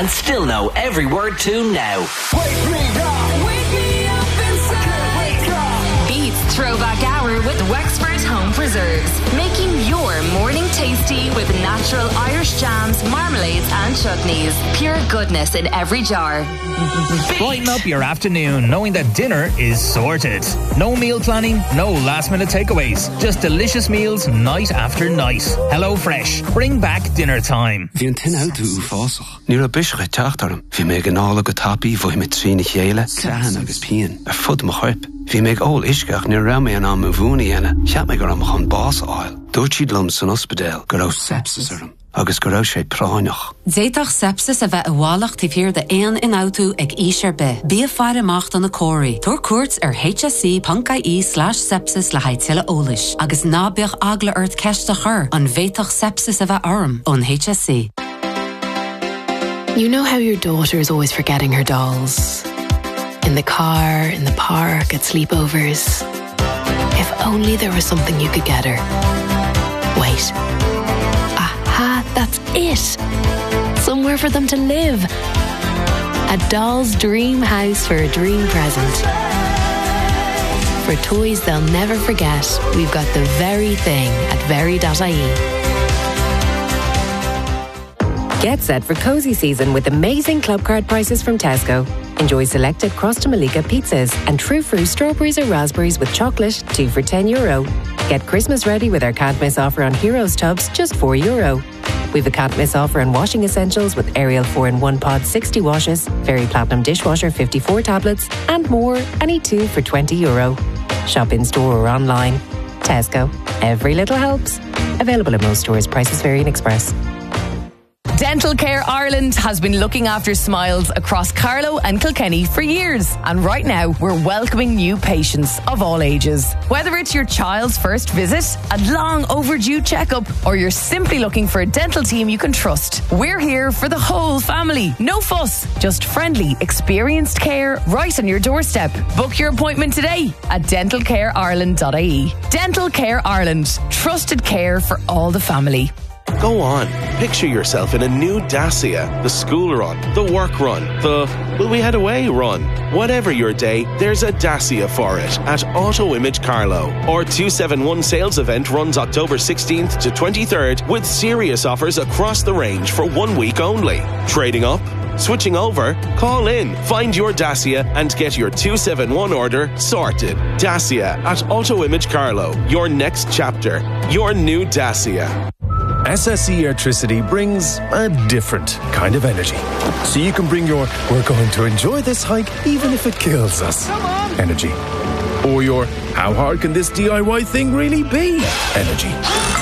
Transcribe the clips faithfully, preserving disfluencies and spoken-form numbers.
and still know every word to now. Wake me up. Wake me up inside. Wake up. Beats Throwback Hour with Wexford Home Preserves. Making your morning tasty with natural Irish jams, marmalades and chutneys. Pure goodness in every jar. Brighten up your afternoon knowing that dinner is sorted. No meal planning, no last minute takeaways. Just delicious meals night after night. Hello Fresh. Bring back dinner time. Bhí tin auto ú fásach. Ní ra bisach teachtarm. Bhí me gnála go tapi bhí me trína chéile, clean agus pian. Ar fud mo chuip. Bhí me ól isceach ní ra me an am bhúna ena. Cheap me gur am chun bás áil. Dúirt siad lum san ospidéal gur raibh sepsis arm. Agus go raibh sé práineach. Zéitach sepsis a bheith a bhálacht tí fíor de éan in auto ag ísir be. Bí a fear amacht an a cóirí. Tuair cuairt ar H S C dot I E slash sepsis le haid tuile ólis. Agus ná beag agla ort ceiste chur an bhéitach sepsis a bheith arm on H S C. You know how your daughter is always forgetting her dolls? In the car, in the park, at sleepovers. If only there was something you could get her. Wait. Aha, that's it. Somewhere for them to live. A doll's dream house for a dream present. For toys they'll never forget, we've got the very thing at very dot I E. Get set for cozy season with amazing club card prices from Tesco. Enjoy selected Crosta Malika pizzas and True Fruit strawberries or raspberries with chocolate, two for ten euro. Get Christmas ready with our can't miss offer on Heroes tubs, just four euro. We've a can't miss offer on washing essentials with Ariel four in one pod sixty washes, Fairy Platinum dishwasher fifty-four tablets, and more, any two for twenty euro. Shop in store or online. Tesco. Every little helps. Available in most stores. Prices vary in Express. Dental Care Ireland has been looking after smiles across Carlow and Kilkenny for years, and right now we're welcoming new patients of all ages. Whether it's your child's first visit, a long overdue checkup, or you're simply looking for a dental team you can trust, we're here for the whole family. No fuss, just friendly, experienced care right on your doorstep. Book your appointment today at dental care ireland dot I E. Dental Care Ireland, trusted care for all the family. Go on, picture yourself in a new Dacia. The school run, the work run, the will we head away run. Whatever your day, there's a Dacia for it at Auto Image Carlow. Our two seventy-one sales event runs October sixteenth to twenty-third with serious offers across the range for one week only. Trading up? Switching over? Call in, find your Dacia and get your two seventy-one order sorted. Dacia at Auto Image Carlow. Your next chapter. Your new Dacia. S S E Airtricity brings a different kind of energy. So you can bring your we're going to enjoy this hike even if it kills us energy. Or your how hard can this D I Y thing really be energy.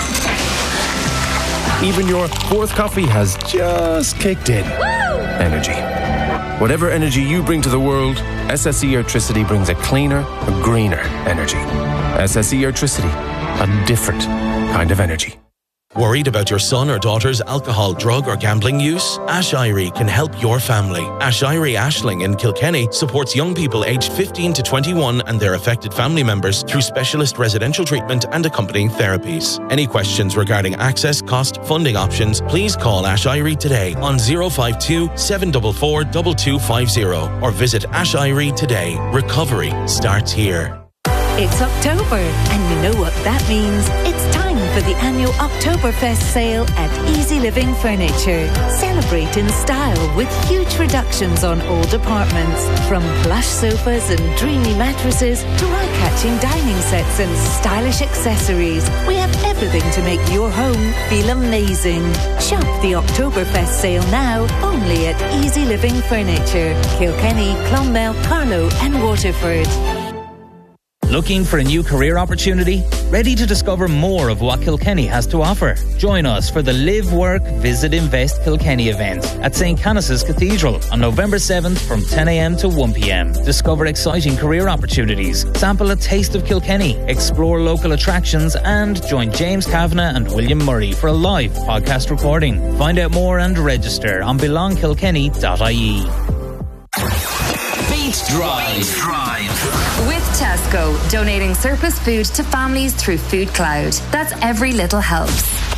Even your fourth coffee has just kicked in energy. Whatever energy you bring to the world, S S E Airtricity brings a cleaner, a greener energy. S S E Airtricity, a different kind of energy. Worried about your son or daughter's alcohol, drug or gambling use? Ash Irie can help your family. Ash Irie Ashling in Kilkenny supports young people aged fifteen to twenty-one and their affected family members through specialist residential treatment and accompanying therapies. Any questions regarding access, cost, funding options, please call Ash Irie today on zero five two, seven four four, two two five zero or visit Ash Irie today. Recovery starts here. It's October, and you know what that means. It's time for the annual Oktoberfest sale at Easy Living Furniture. Celebrate in style with huge reductions on all departments. From plush sofas and dreamy mattresses to eye-catching dining sets and stylish accessories. We have everything to make your home feel amazing. Shop the Oktoberfest sale now only at Easy Living Furniture. Kilkenny, Clonmel, Carlow and Waterford. Looking for a new career opportunity? Ready to discover more of what Kilkenny has to offer? Join us for the Live, Work, Visit, Invest Kilkenny event at Saint Canice's Cathedral on November seventh from ten a.m. to one p.m. Discover exciting career opportunities, sample a taste of Kilkenny, explore local attractions and join James Kavanagh and William Murray for a live podcast recording. Find out more and register on belong kilkenny dot I E. Beat Drive. Drive. With Tesco, donating surplus food to families through Food Cloud. That's every little helps.